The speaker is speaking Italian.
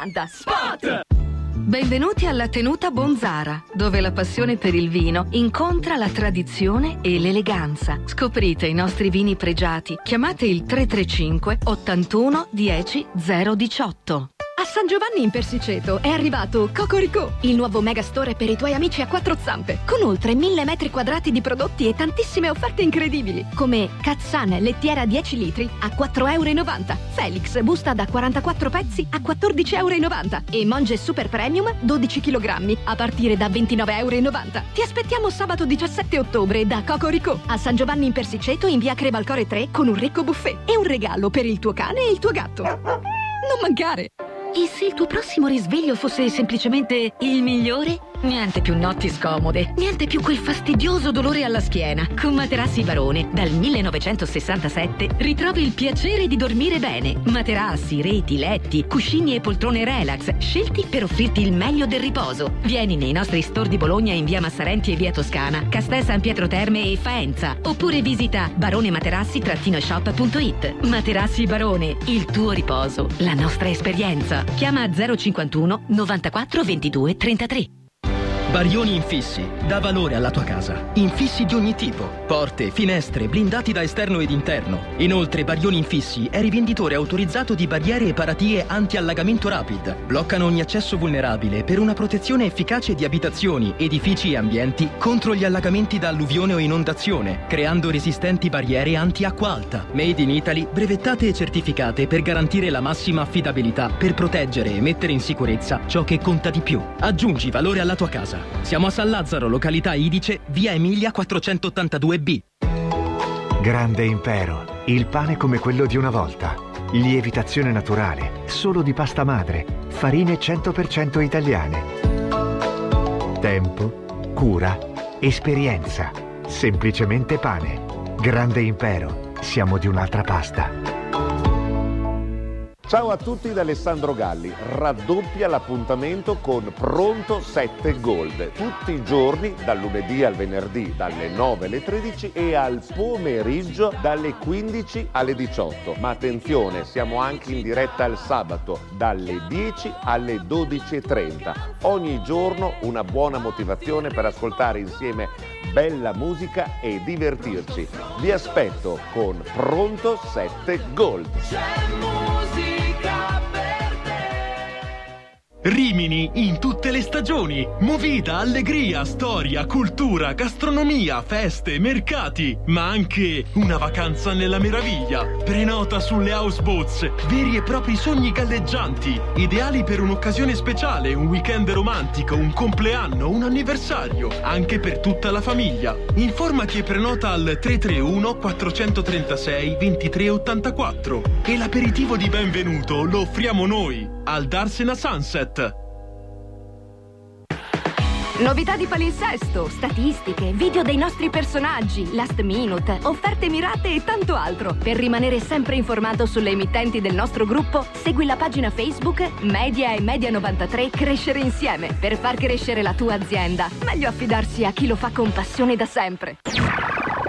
1,90 €. Spot! Benvenuti alla Tenuta Bonzara, dove la passione per il vino incontra la tradizione e l'eleganza. Scoprite i nostri vini pregiati. Chiamate il 335 81 10 018. A San Giovanni in Persiceto è arrivato Cocorico, il nuovo megastore per i tuoi amici a quattro zampe, con oltre 1000 metri quadrati di prodotti e tantissime offerte incredibili, come Katzan lettiera 10 litri a 4,90 €, Felix busta da 44 pezzi a 14,90 € e Monge Super Premium 12 kg a partire da 29,90 €. Ti aspettiamo sabato 17 ottobre da Cocorico, a San Giovanni in Persiceto in via Crevalcore 3 con un ricco buffet e un regalo per il tuo cane e il tuo gatto. Non mancare! E se il tuo prossimo risveglio fosse semplicemente il migliore? Niente più notti scomode, niente più quel fastidioso dolore alla schiena. Con Materassi Barone, dal 1967, ritrovi il piacere di dormire bene. Materassi, reti, letti, cuscini e poltrone relax, scelti per offrirti il meglio del riposo. Vieni nei nostri store di Bologna in via Massarenti e via Toscana, Castel San Pietro Terme e Faenza. Oppure visita baronematerassi-shop.it. Materassi Barone, il tuo riposo, la nostra esperienza. Chiama 051 94 22 33. Barioni Infissi, dà valore alla tua casa. Infissi di ogni tipo. Porte, finestre, blindati da esterno ed interno. Inoltre Barioni Infissi è rivenditore autorizzato di barriere e paratie anti-allagamento rapid. Bloccano ogni accesso vulnerabile per una protezione efficace di abitazioni, edifici e ambienti contro gli allagamenti da alluvione o inondazione, creando resistenti barriere anti-acqua alta. Made in Italy, brevettate e certificate per garantire la massima affidabilità, per proteggere e mettere in sicurezza ciò che conta di più. Aggiungi valore alla tua casa. Siamo a San Lazzaro, località Idice, via Emilia 482B. Grande Impero, il pane come quello di una volta. Lievitazione naturale, solo di pasta madre, farine 100% italiane. Tempo, cura, esperienza. Semplicemente pane. Grande Impero, siamo di un'altra pasta. Ciao a tutti da Alessandro Galli. Raddoppia l'appuntamento con Pronto 7 Gold. Tutti i giorni, dal lunedì al venerdì, dalle 9 alle 13 e al pomeriggio dalle 15 alle 18. Ma attenzione, siamo anche in diretta al sabato, dalle 10 alle 12:30. Ogni giorno una buona motivazione per ascoltare insieme bella musica e divertirci. Vi aspetto con Pronto 7 Gold. Rimini in tutte le stagioni. Movida, allegria, storia, cultura, gastronomia, feste, mercati, ma anche una vacanza nella meraviglia. Prenota sulle houseboats, veri e propri sogni galleggianti, ideali per un'occasione speciale, un weekend romantico, un compleanno, un anniversario, anche per tutta la famiglia. Informati e prenota al 331 436 2384 e l'aperitivo di benvenuto lo offriamo noi al Darsena Sunset. Novità di palinsesto, statistiche, video dei nostri personaggi, last minute, offerte mirate e tanto altro. Per rimanere sempre informato sulle emittenti del nostro gruppo, segui la pagina Facebook Media e Media 93 Crescere Insieme. Per far crescere la tua azienda, meglio affidarsi a chi lo fa con passione da sempre.